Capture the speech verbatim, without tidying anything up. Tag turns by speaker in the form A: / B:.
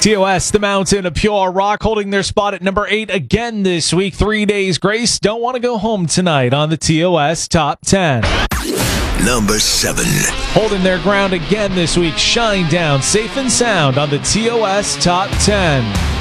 A: T O S, the Mountain of Pure Rock, holding their spot at number eight again this week. Three days grace. Don't want to go home tonight on the T O S Top ten.
B: Number seven.
A: Holding their ground again this week. Shinedown, Safe and Sound on the T O S Top ten.